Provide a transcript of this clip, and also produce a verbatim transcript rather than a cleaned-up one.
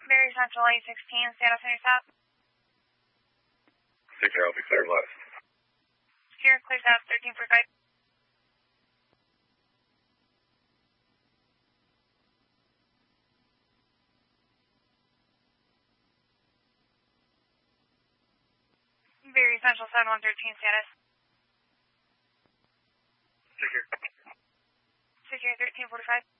Very Central eight sixteen, status on your stop. Secure, I'll be cleared left. Secure, clear south, thirteen forty-five. Very Central seven one thirteen, status. Secure. Secure, thirteen forty-five.